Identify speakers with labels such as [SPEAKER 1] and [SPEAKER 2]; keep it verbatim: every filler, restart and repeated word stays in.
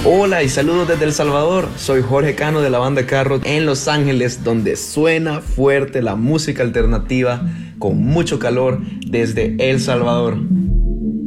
[SPEAKER 1] Hola y saludos desde El Salvador. Soy Jorge Cano de la banda Carros en Los Ángeles, donde suena fuerte la música alternativa con mucho calor desde El Salvador.